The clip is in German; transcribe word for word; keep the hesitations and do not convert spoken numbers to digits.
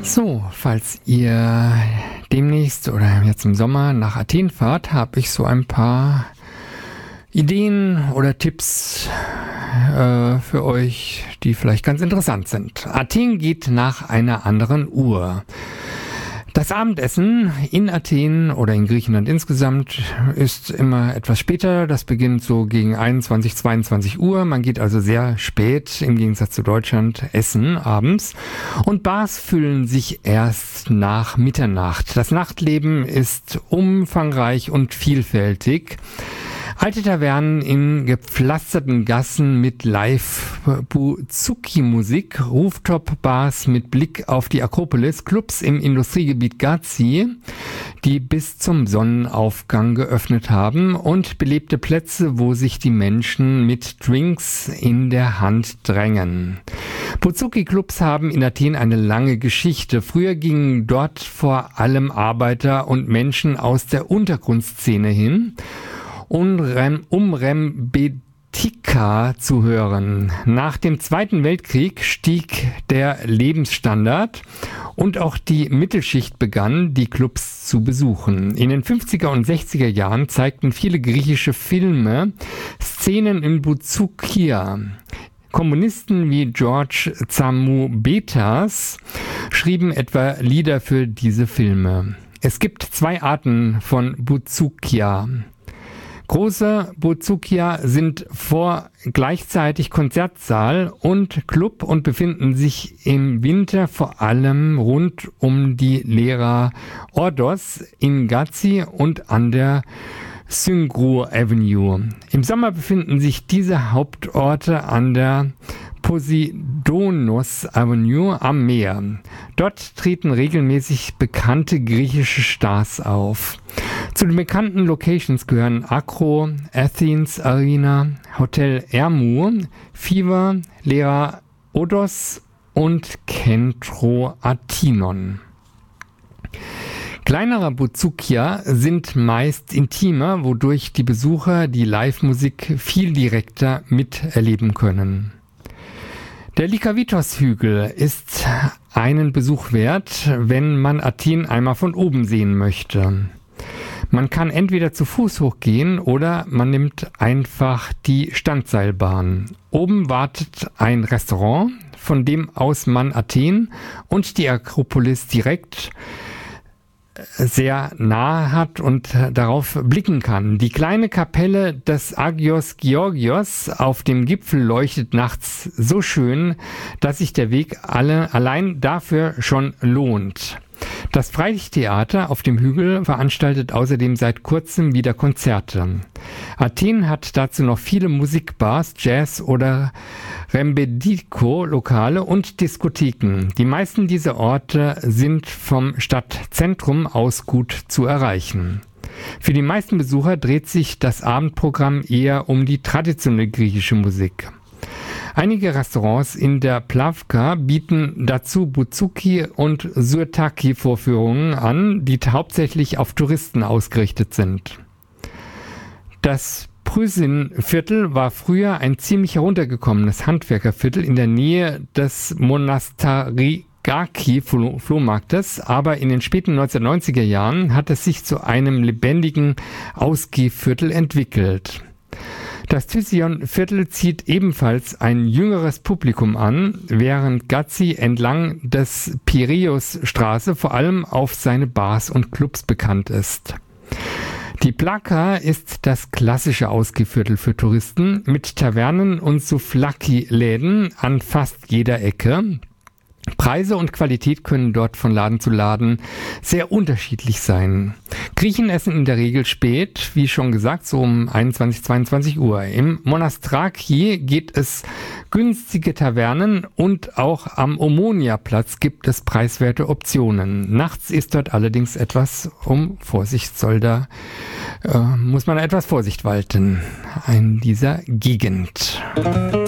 So, falls ihr demnächst oder jetzt im Sommer nach Athen fahrt, habe ich so ein paar Ideen oder Tipps äh, für euch, die vielleicht ganz interessant sind. Athen geht nach einer anderen Uhr. Das Abendessen in Athen oder in Griechenland insgesamt ist immer etwas später. Das beginnt so gegen einundzwanzig, zweiundzwanzig Uhr. Man geht also sehr spät im Gegensatz zu Deutschland essen abends. Und Bars füllen sich erst nach Mitternacht. Das Nachtleben ist umfangreich und vielfältig. Alte Tavernen in gepflasterten Gassen mit Live-Bouzouki-Musik, Rooftop-Bars mit Blick auf die Akropolis, Clubs im Industriegebiet Gazi, die bis zum Sonnenaufgang geöffnet haben, und belebte Plätze, wo sich die Menschen mit Drinks in der Hand drängen. Bouzouki-Clubs haben in Athen eine lange Geschichte. Früher gingen dort vor allem Arbeiter und Menschen aus der Untergrundszene hin, um Rembetika zu hören. Nach dem Zweiten Weltkrieg stieg der Lebensstandard und auch die Mittelschicht begann, die Clubs zu besuchen. In den fünfziger und sechziger Jahren zeigten viele griechische Filme Szenen in Bouzoukia. Komponisten wie George Tsamoubetas schrieben etwa Lieder für diese Filme. Es gibt zwei Arten von Bouzoukia. Große Bouzoukia sind vor gleichzeitig Konzertsaal und Club und befinden sich im Winter vor allem rund um die Lera Ordos in Gazi und an der Syngru Avenue. Im Sommer befinden sich diese Hauptorte an der Posidonos Avenue am Meer. Dort treten regelmäßig bekannte griechische Stars auf. Zu den bekannten Locations gehören Akro, Athens Arena, Hotel Ermu, Fever, Lera Odos und Kentro Athinon. Kleinere Bouzoukia sind meist intimer, wodurch die Besucher die Live-Musik viel direkter miterleben können. Der Likavitos-Hügel ist einen Besuch wert, wenn man Athen einmal von oben sehen möchte. Man kann entweder zu Fuß hochgehen oder man nimmt einfach die Standseilbahn. Oben wartet ein Restaurant, von dem aus man Athen und die Akropolis direkt sehr nahe hat und darauf blicken kann. Die kleine Kapelle des Agios Georgios auf dem Gipfel leuchtet nachts so schön, dass sich der Weg alle allein dafür schon lohnt. Das Freilichttheater auf dem Hügel veranstaltet außerdem seit kurzem wieder Konzerte. Athen hat dazu noch viele Musikbars, Jazz- oder Rembediko-Lokale und Diskotheken. Die meisten dieser Orte sind vom Stadtzentrum aus gut zu erreichen. Für die meisten Besucher dreht sich das Abendprogramm eher um die traditionelle griechische Musik. Einige Restaurants in der Plavka bieten dazu Bouzouki- und Sirtaki-Vorführungen an, die hauptsächlich auf Touristen ausgerichtet sind. Das Prüsin-Viertel war früher ein ziemlich heruntergekommenes Handwerkerviertel in der Nähe des Monastarigaki-Flohmarktes, aber in den späten neunzehnhundertneunziger Jahren hat es sich zu einem lebendigen Ausgehviertel entwickelt. Das Thysion-Viertel zieht ebenfalls ein jüngeres Publikum an, während Gazi entlang des Piräus-Straße vor allem auf seine Bars und Clubs bekannt ist. Die Plaka ist das klassische Ausgehviertel für Touristen mit Tavernen und Souvlaki-Läden an fast jeder Ecke. Preise und Qualität können dort von Laden zu Laden sehr unterschiedlich sein. Griechen essen in der Regel spät, wie schon gesagt, so um einundzwanzig, zweiundzwanzig Uhr. Im Monastraki geht es günstige Tavernen und auch am Omonia-Platz gibt es preiswerte Optionen. Nachts ist dort allerdings etwas um Vorsicht soll da, äh, muss man etwas Vorsicht walten in dieser Gegend.